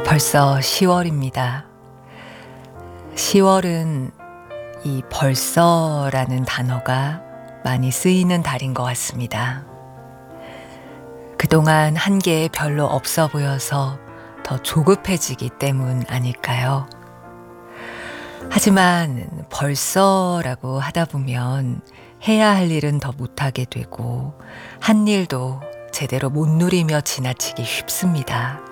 벌써 10월입니다. 10월은 이 벌써라는 단어가 많이 쓰이는 달인 것 같습니다. 그동안 한 게 별로 없어 보여서 더 조급해지기 때문 아닐까요? 하지만 벌써라고 하다 보면 해야 할 일은 더 못하게 되고 한 일도 제대로 못 누리며 지나치기 쉽습니다.